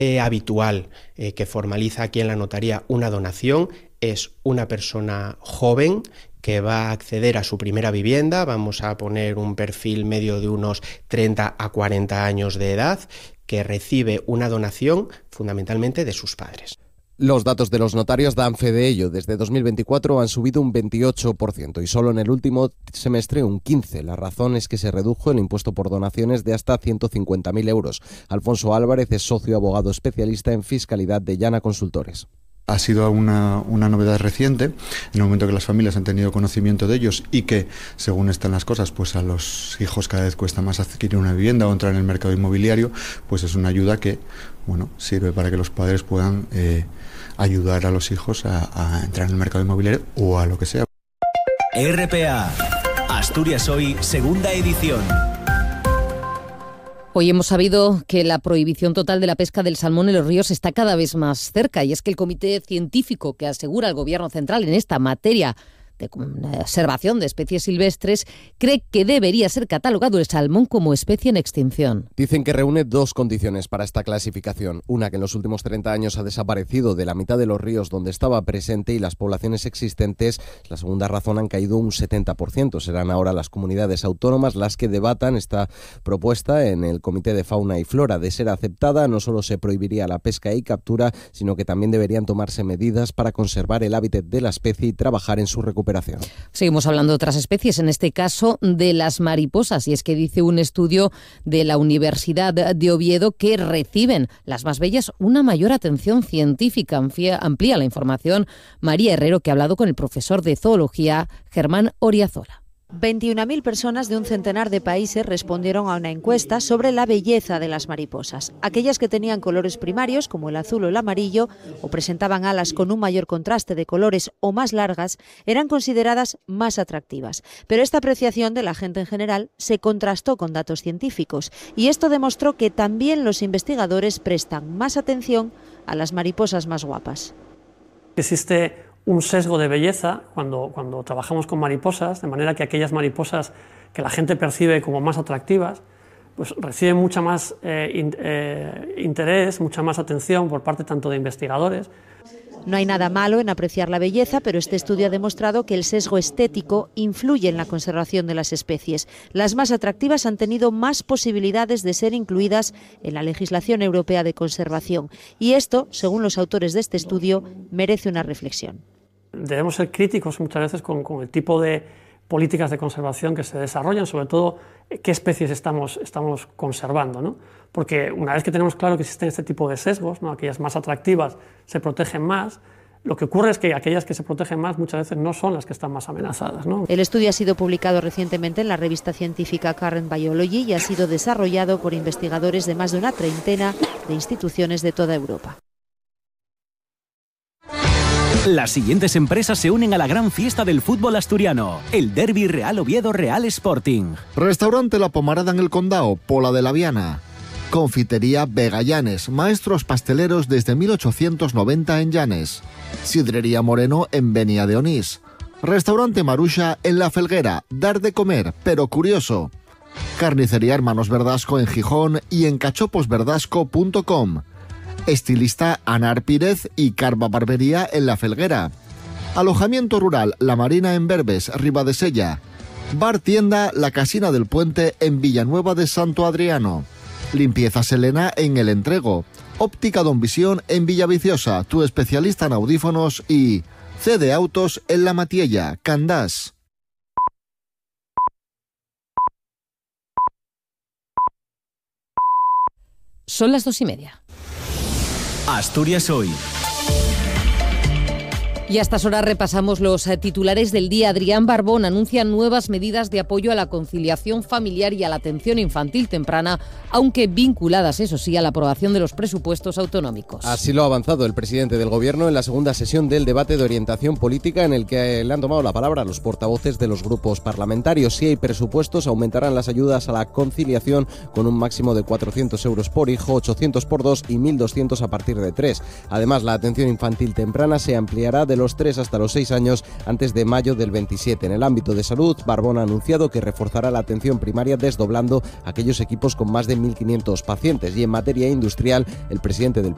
habitual que formaliza aquí en la notaría una donación es una persona joven que va a acceder a su primera vivienda, vamos a poner un perfil medio de unos 30 a 40 años de edad, que recibe una donación fundamentalmente de sus padres. Los datos de los notarios dan fe de ello. Desde 2024 han subido un 28% y solo en el último semestre un 15%. La razón es que se redujo el impuesto por donaciones de hasta 150.000 euros. Alfonso Álvarez es socio abogado especialista en fiscalidad de Llana Consultores. Ha sido una novedad reciente, en el momento que las familias han tenido conocimiento de ellos y que, según están las cosas, pues a los hijos cada vez cuesta más adquirir una vivienda o entrar en el mercado inmobiliario, pues es una ayuda que, sirve para que los padres puedan ayudar a los hijos a entrar en el mercado inmobiliario o a lo que sea. RPA, Asturias Hoy, segunda edición. Hoy hemos sabido que la prohibición total de la pesca del salmón en los ríos está cada vez más cerca, y es que el comité científico que asegura el Gobierno central en esta materia de conservación de especies silvestres cree que debería ser catalogado el salmón como especie en extinción. Dicen que reúne dos condiciones para esta clasificación. Una, que en los últimos 30 años ha desaparecido de la mitad de los ríos donde estaba presente y las poblaciones existentes. La segunda razón, han caído un 70%. Serán ahora las comunidades autónomas las que debatan esta propuesta en el Comité de Fauna y Flora. De ser aceptada, no solo se prohibiría la pesca y captura, sino que también deberían tomarse medidas para conservar el hábitat de la especie y trabajar en su recuperación. Seguimos hablando de otras especies, en este caso de las mariposas, y es que dice un estudio de la Universidad de Oviedo que reciben las más bellas una mayor atención científica. Amplía la información María Herrero, que ha hablado con el profesor de zoología Germán Oriazola. 21.000 personas de un centenar de países respondieron a una encuesta sobre la belleza de las mariposas. Aquellas que tenían colores primarios, como el azul o el amarillo, o presentaban alas con un mayor contraste de colores o más largas, eran consideradas más atractivas. Pero esta apreciación de la gente en general se contrastó con datos científicos, y esto demostró que también los investigadores prestan más atención a las mariposas más guapas. Existe un sesgo de belleza cuando trabajamos con mariposas, de manera que aquellas mariposas que la gente percibe como más atractivas, pues reciben mucha más interés, mucha más atención por parte tanto de investigadores. No hay nada malo en apreciar la belleza, pero este estudio ha demostrado que el sesgo estético influye en la conservación de las especies. Las más atractivas han tenido más posibilidades de ser incluidas en la legislación europea de conservación. Y esto, según los autores de este estudio, merece una reflexión. Debemos ser críticos muchas veces con el tipo de políticas de conservación que se desarrollan, sobre todo qué especies estamos conservando, ¿no? Porque una vez que tenemos claro que existen este tipo de sesgos, ¿no? Aquellas más atractivas se protegen más, lo que ocurre es que aquellas que se protegen más muchas veces no son las que están más amenazadas, ¿no? El estudio ha sido publicado recientemente en la revista científica Current Biology y ha sido desarrollado por investigadores de más de una treintena de instituciones de toda Europa. Las siguientes empresas se unen a la gran fiesta del fútbol asturiano, el Derbi Real Oviedo Real Sporting. Restaurante La Pomarada en el Condado, Pola de la Viana. Confitería Vega Llanes, maestros pasteleros desde 1890 en Llanes. Sidrería Moreno en Benia de Onís. Restaurante Marusha en La Felguera, dar de comer, pero curioso. Carnicería Hermanos Verdasco en Gijón y en cachoposverdasco.com. Estilista Anar Pírez y Carva Barbería en La Felguera. Alojamiento rural La Marina en Berbes, Ribadesella. Bar tienda La Casina del Puente en Villanueva de Santo Adriano. Limpieza Selena en El Entrego. Óptica Don Visión en Villaviciosa, tu especialista en audífonos, y CD Autos en La Matiella, Candás. Son las 2:30. Asturias Hoy. Y a estas horas repasamos los titulares del día. Adrián Barbón anuncia nuevas medidas de apoyo a la conciliación familiar y a la atención infantil temprana, aunque vinculadas, eso sí, a la aprobación de los presupuestos autonómicos. Así lo ha avanzado el presidente del Gobierno en la segunda sesión del debate de orientación política, en el que le han tomado la palabra los portavoces de los grupos parlamentarios. Si hay presupuestos, aumentarán las ayudas a la conciliación con un máximo de 400 euros por hijo, 800 por 2 y 1.200 a partir de 3. Además, la atención infantil temprana se ampliará de los 3 hasta los 6 años antes de mayo del 27. En el ámbito de salud, Barbón ha anunciado que reforzará la atención primaria desdoblando aquellos equipos con más de 1.500 pacientes. Y en materia industrial, el presidente del